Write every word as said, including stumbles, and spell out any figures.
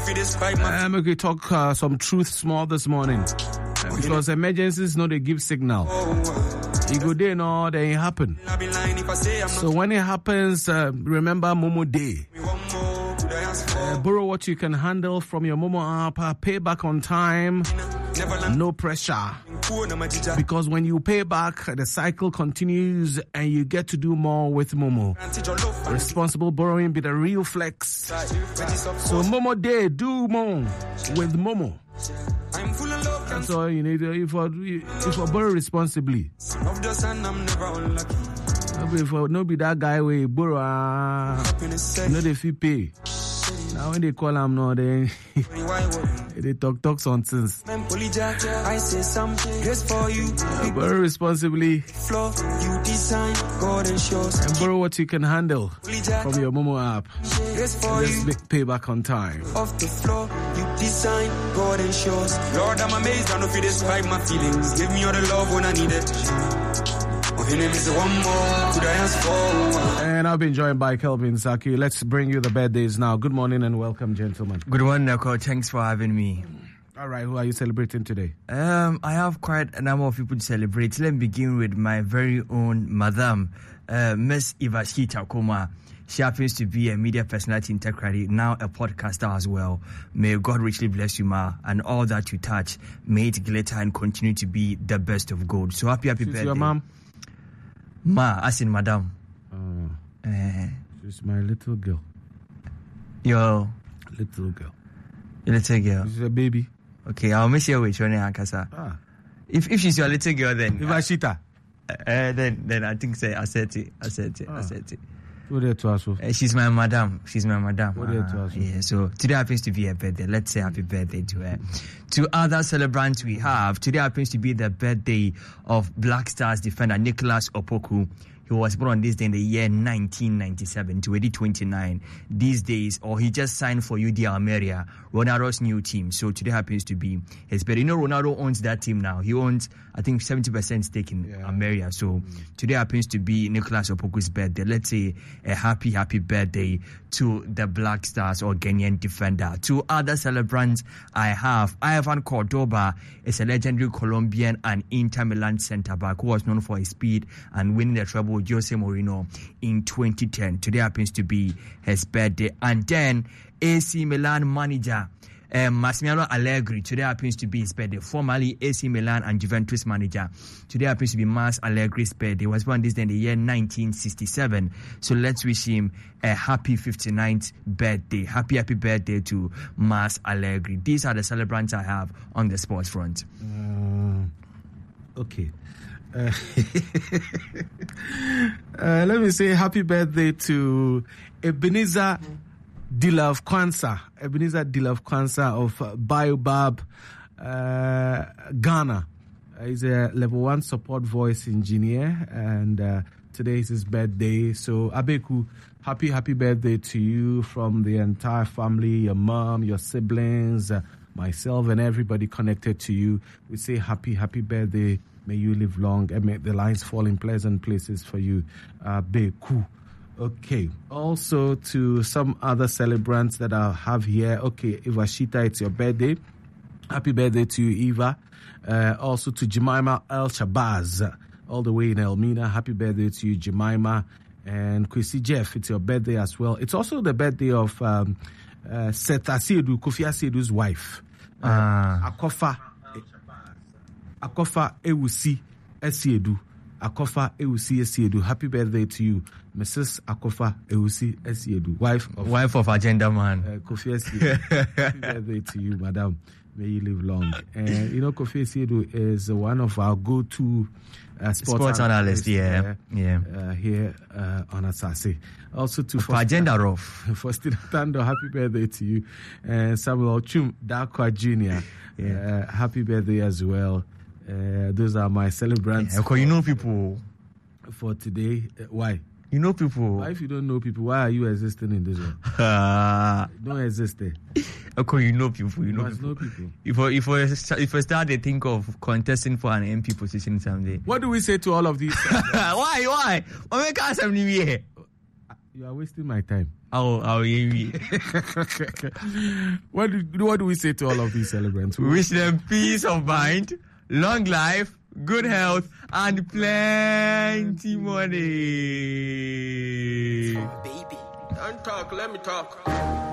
I'm going to talk uh, some truth small this morning. Uh, because emergencies know they give signal. You go there, no, they ain't happen. So when it happens, uh, remember Momo Day. Uh, borrow what you can handle from your Momo app. Uh, pay back on time. No pressure. Because when you pay back, the cycle continues and you get to do more with Momo. Responsible borrowing be the real flex. So Momo Day, do more with Momo. That's all you need. If you if you borrow responsibly. If you no be that guy where you borrow, uh, no they fee pay. Now when they call them, no, they they talk talk nonsense. I say something just for you. Borrow responsibly. And borrow what you can handle from your Momo app. Just pay back on time. Off the floor, you design God and shows. Lord, I'm amazed. I know if you describe my feelings. Give me all the love when I need it. And I've been joined by Kelvin Saki. Let's bring you the birthdays now. Good morning and welcome, gentlemen. Good morning, Nako. Thanks for having me. All right, who are you celebrating today? Um, I have quite a number of people to celebrate. Let me begin with my very own madam, uh, Miss Ivashita Koma. She happens to be a media personality in Tekrari, now a podcaster as well. May God richly bless you, Ma, and all that you touch, may it glitter and continue to be the best of gold. So happy, happy She's birthday. Your mom? Ma, as in madam. Oh, uh, she's my little girl. Your little girl. Your little girl. She's a baby. Okay, I'll miss you with Johnny Ankasa. Ah. If if she's your little girl, then Ivashita. Uh, uh, then then I think say I said it. I said it. Ah. I said it. What are you to ask? Uh, she's my madam. She's my madam. What are you to ask? Yeah. So today happens to be her birthday. Let's say happy birthday to her. To other celebrants we have, today happens to be the birthday of Black Stars defender Nicholas Opoku. He was born on this day in the year nineteen ninety-seven, twenty twenty-nine. These days, or he just signed for U D Almeria, Ronaldo's new team. So today happens to be his birthday. You know, Ronaldo owns that team now. He owns, I think, seventy percent stake in yeah. Almeria. So mm-hmm. today happens to be Nicholas Opoku's birthday. Let's say a happy, happy birthday to the Black Stars or Ghanaian defender. Two other celebrants I have. Ivan Cordoba is a legendary Colombian and Inter Milan centre-back who was known for his speed and winning the treble with Jose Mourinho in twenty ten. Today happens to be his birthday. And then A C Milan manager um, Massimiliano Allegri. Today happens to be his birthday. Formerly A C Milan and Juventus manager. Today happens to be Mas Allegri's birthday. He was born this day in the year nineteen sixty-seven. So let's wish him a happy fifty-ninth birthday. Happy, happy birthday to Mas Allegri. These are the celebrants I have on the sports front. Uh, okay. Uh, uh, let me say happy birthday to Ebenezer Dilove Kwanzaa. Ebenezer Dilove Kwanzaa of uh, Baobab, uh, Ghana. Uh, he's a level one support voice engineer, and uh, today is his birthday. So, Abeku, happy, happy birthday to you from the entire family, your mom, your siblings, uh, myself, and everybody connected to you. We say happy, happy birthday. May you live long and may the lines fall in pleasant places for you. Uh, Beku. Okay. Also to some other celebrants that I have here. Okay, Ivashita, it's your birthday. Happy birthday to you, Eva. Uh, also to Jemima El Shabazz, all the way in Elmina. Happy birthday to you, Jemima. And Kwesi Jeff, it's your birthday as well. It's also the birthday of um, uh, Seth Asiedu, Kofi Asiedu's wife. Uh, uh. Akofa. Akofa Ewusi Esiedu. Akofa Ewusi Esiedu. Happy birthday to you, Missus Akofa Ewusi Esiedu, wife of wife of Agenda Man. Uh, Kofi Esiedu. Happy birthday to you, madam. May you live long. And you know, Kofi Esiedu is one of our go-to uh, sports, sports analysts. Yeah, uh, yeah. Uh, here uh, on Asase. Also to for Agenda Rough. Faustina Tando, happy birthday to you. And Samuel Chum Dakwa Junior Yeah. Uh, happy birthday as well. Uh, those are my celebrants. Yeah, because you know people for today. Uh, why? You know people. Why, if you don't know people, why are you existing in this world? Uh, don't exist there. Okay, you know people. You, you know, must people. know people. If I, if I, if I start to think of contesting for an M P position someday, what do we say to all of these? why? Why? Why can't some new year? You are wasting my time. Oh, oh, yeah. What do, what do we say to all of these celebrants? We wish them peace of mind, long life, good health, and plenty money. Baby, don't talk, let me talk.